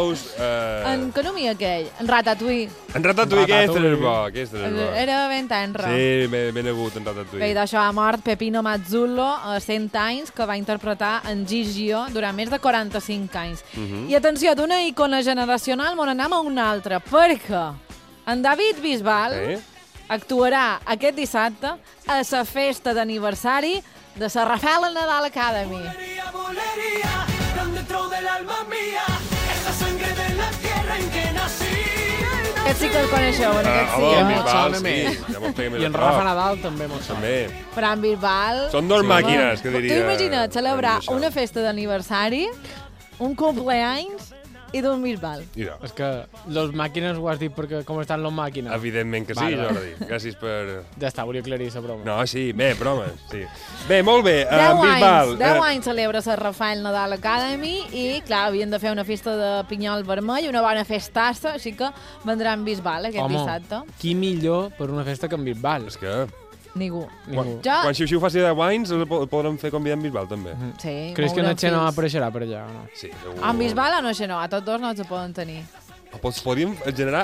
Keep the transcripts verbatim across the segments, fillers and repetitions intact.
ous... Eh... En que nomia aquell? En Ratatouille. En Ratatouille, aquest és bo, aquest és bo. Era ben tenra. Sí, ben, ben agut en Ratatouille. Bé, d'això ha mort Pepino Mazzullo a cent anys, que va interpretar en Gigio durant més de quaranta-cinc anys. Uh -huh. I atenció, d'una icona generacional m'on anem a una altra, perquè en David Bisbal eh? actuarà aquest dissabte a la festa d'aniversari de la Rafael Nadal Academy. Boleria, boleria, donde trove l'alma mia, esa sangre de la tierra en que nací. Aquest sí que el coneixeu, en aquest sí. Home, Bisbal, sí. Ja m'ho I en Rafa Nadal també m'ho sona. Però en Bisbal... Són dos màquines, que diria. Tu imagina't celebrar una festa d'aniversari, un cumpleaños i d'un Bisbal. És que les màquines ho has dit perquè com estan les màquines. Evidentment que sí, vale, Jordi. Gràcies per... Ja està, volia aclarir la broma. No, sí, bé, bromes, sí. Bé, molt bé, en Bisbal. Anys, deu anys celebra la Rafael Nadal Academy i, clar, havien de fer una festa de pinyol vermell, una bona festassa, així que vendrà en Bisbal aquest Home, dissabte. Qui millor per una festa que en Bisbal? És que... Ningú. Ningú. Jo... Quan Xiu-Xiu faci deu anys, el podrem fer convidar en Bisbal, també. Mm -hmm. Sí, creus que en Xenoa apareixerà per allà o no? Sí, segur. En Bisbal o no Xenoa? Tots dos no els poden tenir. Pues podríem generar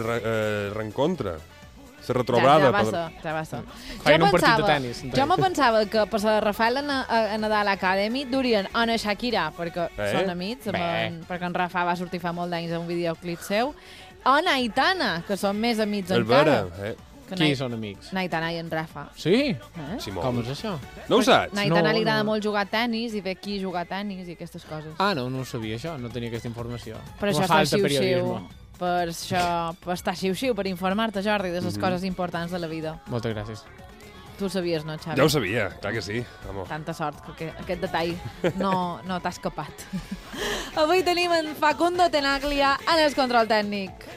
eh, reencontre. La retrobada. Ja, ja va ser, ja va ser. Feien un partit de tenis. Jo me pensava que per la Rafael a Nadal Academy durien o a Shakira, perquè eh? són amics, en, perquè en Rafa va sortir fa molt d'anys a un videoclip seu, o en Aitana, que són més amics el encara. Vera, eh? Qui són amics? Naitana i en Rafa. Sí? Eh? sí Com és això? No ho saps? Naitana no, li agrada no. molt jugar a tennis i ve aquí jugar a tennis i aquestes coses. Ah, no, no ho sabia això, no tenia aquesta informació. Per això fa xiu-xiu. Per això, per estar xiu-xiu, per informar-te, Jordi, de les mm -hmm. coses importants de la vida. Moltes gràcies. Tu ho sabies, no, Xavi? Ja ho sabia, clar que sí. Vamos. Tanta sort, que aquest detall no, no t'ha escapat. Avui tenim en Facundo Tenaglia en el control tècnic.